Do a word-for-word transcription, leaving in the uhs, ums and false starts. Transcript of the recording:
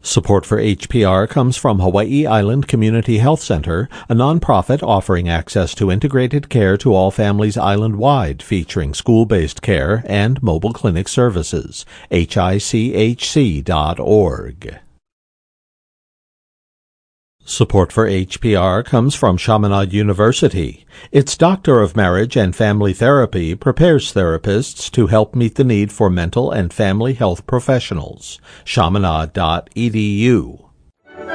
Support for H P R comes from Hawaii Island Community Health Center, a nonprofit offering access to integrated care to all families island-wide, featuring school-based care and mobile clinic services. H I C H C dot org. Support for H P R comes from Chaminade University. Its Doctor of Marriage and Family Therapy prepares therapists to help meet the need for mental and family health professionals. Chaminade dot e d u.